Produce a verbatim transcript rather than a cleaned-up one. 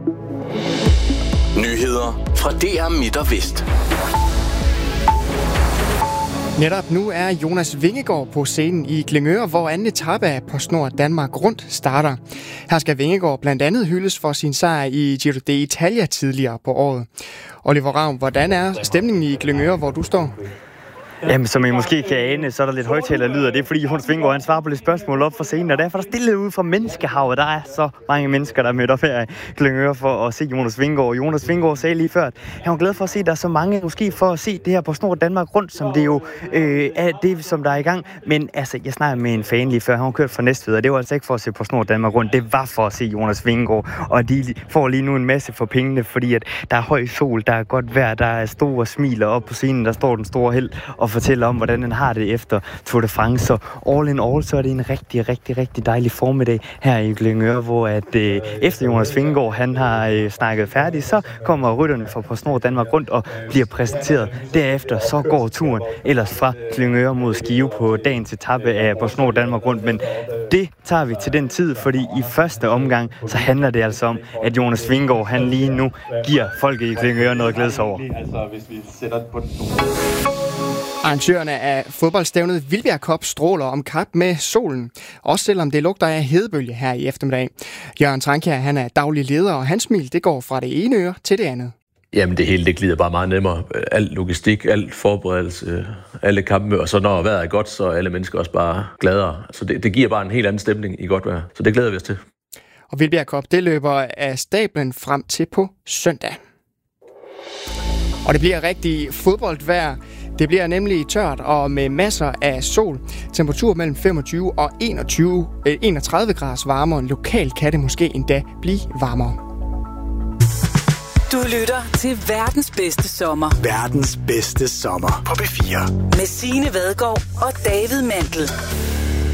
Nyheder fra D R Midt og Vest. Netop nu er Jonas Vingegaard på scenen i Glyngøre, hvor anden etape af PostNord Danmark Rundt starter. Her skal Vingegaard blandt andet hyldes for sin sejr i Giro d'Italia tidligere på året. Oliver Ravn, hvordan er stemningen i Glyngøre, hvor du står? Jamen, som I måske kan ane, så er der lidt højtalerlyd, og det er fordi Jonas Vingegaard, han svarer på lidt spørgsmål op for scenen, og derfor er der stille ud fra menneskehavet. Der er så mange mennesker, der er mødt op her i Glyngøre for at se Jonas Vingegaard. Jonas Vingegaard sagde lige før, at han var glad for at se, at der er så mange, måske for at se det her PostNord Danmark Rundt, som det jo øh, er det, som der er i gang. Men altså, jeg snakkede med en fan lige før, han var kørt fra Næstved, og det var altså ikke for at se PostNord Danmark Rundt, det var for at se Jonas Vingegaard, og de får lige nu en masse for pengene, fordi at der er høj sol, der er godt vejr, der er store smiler op på scenen, der står den store held og fortæller om, hvordan han har det efter Tour de France. Så all in all, så er det en rigtig, rigtig, rigtig dejlig formiddag her i Glyngøre, hvor at øh, efter Jonas Vingegaard, han har øh, snakket færdigt, så kommer rytterne fra PostNord Danmark Rundt og bliver præsenteret. Derefter så går turen ellers fra Glyngøre mod Skive på dagens etape af PostNord Danmark Rundt, men det tager vi til den tid, fordi i første omgang, så handler det altså om, at Jonas Vingegaard, han lige nu giver folket i Glyngøre noget at glæde sig over. Altså, hvis vi sætter det på den. Arrangørerne af fodboldstævnet Vildbjerg Cup stråler om kap med solen, også selvom det lugter af hedebølge her i eftermiddag. Jørgen Trankjær, han er daglig leder, og hans smil, det går fra det ene øre til det andet. Jamen det hele, det glider bare meget nemmere. Alt logistik, alt forberedelse, alle kampe, og så når vejret er godt, så er alle mennesker også bare gladere. Så det, det giver bare en helt anden stemning i godt vejr, så det glæder vi os til. Og Vildbjerg Cup, det løber af stablen frem til på søndag. Og det bliver rigtig fodboldvejr. Det bliver nemlig tørt og med masser af sol. Temperatur mellem femogtyve og enogtyve, enogtredive grader varmere. Lokalt kan det måske endda blive varmere. Du lytter til verdens bedste sommer. Verdens bedste sommer på B fire. Med Signe Vadgaard og David Mandel.